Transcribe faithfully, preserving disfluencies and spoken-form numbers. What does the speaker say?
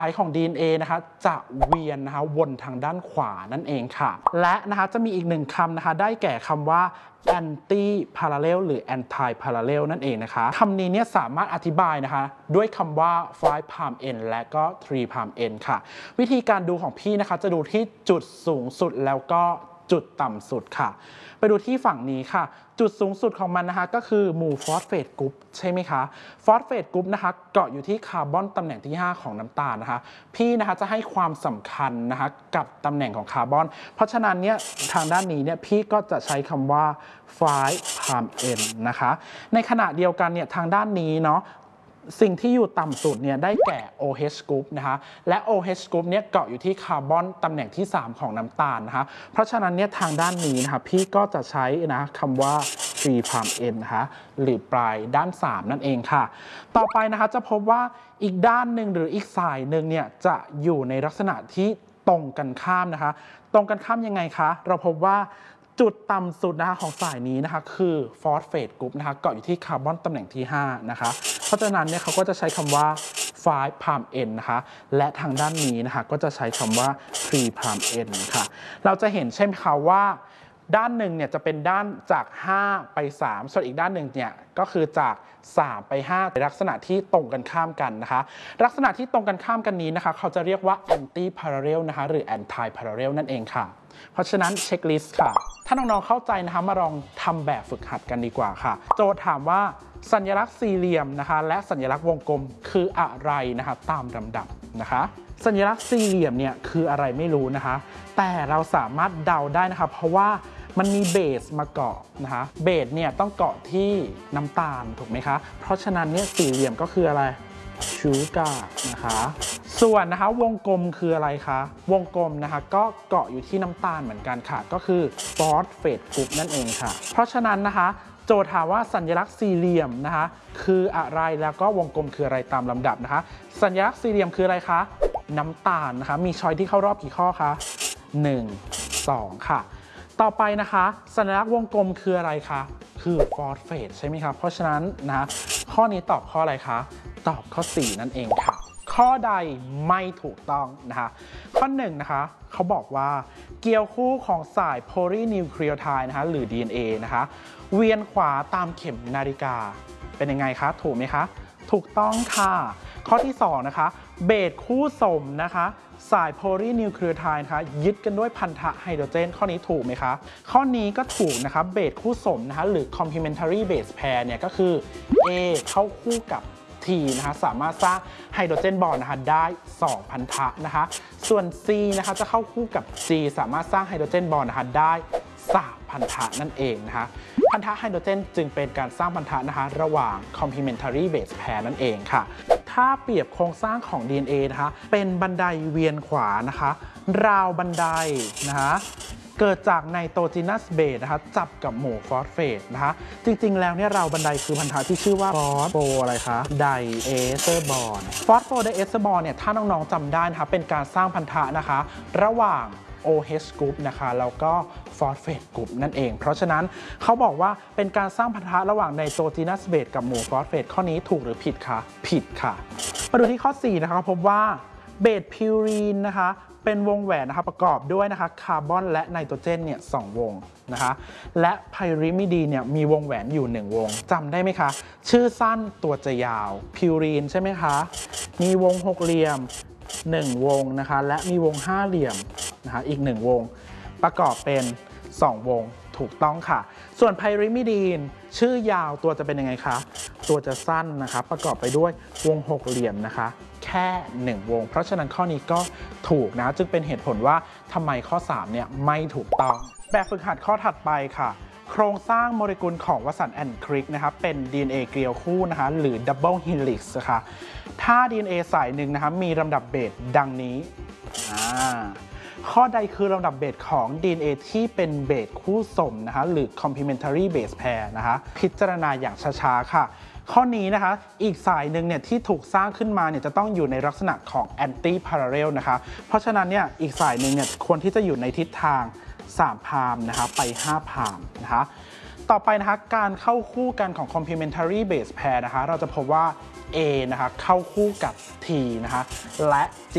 สายของ ดี เอ็น เอ นะคะจะเวียนนะคะวนทางด้านขวานั่นเองค่ะและนะคะจะมีอีกหนึ่งคำนะคะได้แก่คำว่า anti parallel หรือ anti parallel นั่นเองนะคะคำนี้เนี่ยสามารถอธิบายนะคะด้วยคำว่า five palm end และก็ three palm end ค่ะวิธีการดูของพี่นะคะจะดูที่จุดสูงสุดแล้วก็จุดต่ำสุดค่ะไปดูที่ฝั่งนี้ค่ะจุดสูงสุดของมันนะคะก็คือหมู่ฟอสเฟตกรุ๊ปใช่ไหมคะฟอสเฟตกรุ๊ปนะคะเกาะอยู่ที่คาร์บอนตำแหน่งที่ห้าของน้ำตาลนะคะพี่นะคะจะให้ความสำคัญนะคะกับตำแหน่งของคาร์บอนเพราะฉะนั้นเนี่ยทางด้านนี้เนี่ยพี่ก็จะใช้คำว่า five palm end นะคะในขณะเดียวกันเนี่ยทางด้านนี้เนาะสิ่งที่อยู่ต่ำสุดเนี่ยได้แก่ โอ เอช group นะคะและ โอ เอช group เนี่ยเกาะอยู่ที่คาร์บอนตำแหน่งที่สามของน้ำตาลนะคะเพราะฉะนั้นเนี่ยทางด้านนี้นะคะพี่ก็จะใช้นะคำว่า three palm end นะคะหรือปลายด้านสามนั่นเองค่ะต่อไปนะคะจะพบว่าอีกด้านหนึ่งหรืออีกสายหนึ่งเนี่ยจะอยู่ในลักษณะที่ตรงกันข้ามนะคะตรงกันข้ามยังไงคะเราพบว่าจุดต่ำสุดนะคะของสายนี้นะคะคือฟอสเฟตกรุ๊ปนะคะเกาะอยู่ที่คาร์บอนตำแหน่งที่ห้านะคะเพราะฉะนั้นเนี่ยเขาก็จะใช้คำว่า five palm end นะคะและทางด้านนี้นะคะก็จะใช้คำว่า three palm end ค่ะเราจะเห็นใช่ไหมคะว่าด้านหนึ่งเนี่ยจะเป็นด้านจากห้าไปสามส่วนอีกด้านหนึ่งเนี่ยก็คือจากสามไปห้าในลักษณะที่ตรงกันข้ามกันนะคะลักษณะที่ตรงกันข้ามกันนี้นะคะเขาจะเรียกว่า anti parallel นะคะหรือ anti parallel นั่นเองค่ะเพราะฉะนั้นเช็คลิสต์ค่ะถ้าน้องๆเข้าใจนะคะมาลองทำแบบฝึกหัดกันดีกว่าค่ะโจทย์ถามว่าสัญลักษณ์สี่เหลี่ยมนะคะและสัญลักษณ์วงกลมคืออะไรนะคะตามลำดับนะคะสัญลักษณ์สี่เหลี่ยมเนี่ยคืออะไรไม่รู้นะคะแต่เราสามารถเดาได้นะคะเพราะว่ามันมีเบสมาเกาะนะคะเบสเนี่ยต้องเกาะที่น้ำตาลถูกไหมคะเพราะฉะนั้นเนี่ยสี่เหลี่ยมก็คืออะไรชูการ์นะคะส่วนนะคะวงกลมคืออะไรคะวงกลมนะคะก็เกาะอยู่ที่น้ำตาลเหมือนกันค่ะก็คือฟอสเฟตกรุ๊ปนั่นเองค่ะเพราะฉะนั้นนะคะโจทย์ถามว่าสัญลักษณ์สี่เหลี่ยมนะคะคืออะไรแล้วก็วงกลมคืออะไรตามลำดับนะคะสัญลักษณ์สี่เหลี่ยมคืออะไรคะน้ำตาลนะคะมีช้อยที่เข้ารอบกี่ข้อคะหนึ่ง สองค่ะต่อไปนะคะสัญลักษณ์วงกลมคืออะไรคะคือฟอสเฟตใช่ไหมครับเพราะฉะนั้นนะข้อนี้ตอบข้ออะไรคะตอบข้อสี่นั่นเองค่ะข้อใดไม่ถูกต้องนะคะข้อหนึ่งนะคะเขาบอกว่าเกลียวคู่ของสายโพลีนิวคลีโอไทด์นะคะหรือ ดี เอ็น เอ นะคะเวียนขวาตามเข็มนาฬิกาเป็นยังไงคะถูกไหมคะถูกต้องค่ะข้อที่สองนะคะเบสคู่สมนะคะสายโพลีนิวคลีโอไทด์นะคะยึดกันด้วยพันธะไฮโดรเจนข้อนี้ถูกไหมคะข้อนี้ก็ถูกนะคะเบสคู่สมนะคะหรือ complementary base pair เนี่ยก็คือ A เข้าคู่กับ T นะคะสามารถสร้างไฮโดรเจนบอนด์นะคะได้สองพันธะนะคะส่วน C นะคะจะเข้าคู่กับ G สามารถสร้างไฮโดรเจนบอนด์นะคะได้สามพันธะนั่นเองนะคะพันธะไฮโดรเจนจึงเป็นการสร้างพันธะนะคะระหว่าง complementary base pair นั่นเองค่ะถ้าเปรียบโครงสร้างของ ดี เอ็น เอ นะคะเป็นบันไดเวียนขวานะคะราวบันไดนะคะเกิดจากไนโตรจีนัสเบสนะคะจับกับหมู่ฟอสเฟตนะคะจริงๆแล้วเนี่ยราวบันไดคือพันธะที่ชื่อว่าฟอสโฟอะไรคะไดเอสเตอร์บอนด์ฟอสโฟไดเอสเตอร์บอนด์เนี่ยถ้าน้องๆจำได้นะคะเป็นการสร้างพันธะนะคะระหว่าง โอ เอช group นะคะแล้วก็ฟอสเฟตกรุ๊ปนั่นเองเพราะฉะนั้นเขาบอกว่าเป็นการสร้างพันธะระหว่างไนโตรจีนัสเบสกับหมู่ฟอสเฟตข้อนี้ถูกหรือผิดคะผิดค่ะมาดูที่ข้อสี่นะคะพบว่าเบสพิวรีนนะคะเป็นวงแหวนนะคะประกอบด้วยนะคะคาร์บอนและไนโตรเจนเนี่ยสองวงนะคะและไพริมิดีนเนี่ยมีวงแหวนอยู่หนึ่งวงจำได้ไหมคะชื่อสั้นตัวจะยาวพิวรีนใช่ไหมคะมีวงหกเหลี่ยมหนึ่งวงนะคะและมีวงห้าเหลี่ยมนะคะอีกหนึ่งวงประกอบเป็นสองวงถูกต้องค่ะส่วนไพริมิดีนชื่อยาวตัวจะเป็นยังไงคะตัวจะสั้นนะคะประกอบไปด้วยวงหกเหลี่ยมนะคะแค่หนึ่งวงเพราะฉะนั้นข้อนี้ก็ถูกนะจึงเป็นเหตุผลว่าทำไมข้อสามเนี่ยไม่ถูกต้องแบบฝึกหัดข้อถัดไปค่ะโครงสร้างโมเลกุลของวสันต์แอนด์คริกนะคะเป็น ดี เอ็น เอ เกลียวคู่นะคะหรือ Double Helix นะคะถ้า ดี เอ็น เอ สายหนึ่งนะคะมีลำดับเบสดังนี้ข้อใดคือลำดับเบสของ ดี เอ็น เอ ที่เป็นเบสคู่สมนะคะหรือ complementary base pair นะคะพิจารณาอย่างช้าๆค่ะข้อนี้นะคะอีกสายหนึ่งเนี่ยที่ถูกสร้างขึ้นมาเนี่ยจะต้องอยู่ในลักษณะของ anti parallel นะคะเพราะฉะนั้นเนี่ยอีกสายหนึ่งเนี่ยควรที่จะอยู่ในทิศทางสามพามนะคะไปห้าพามนะคะต่อไปนะคะการเข้าคู่กันของ complementary base pair นะคะเราจะพบว่า A นะคะเข้าคู่กับ T นะคะและ G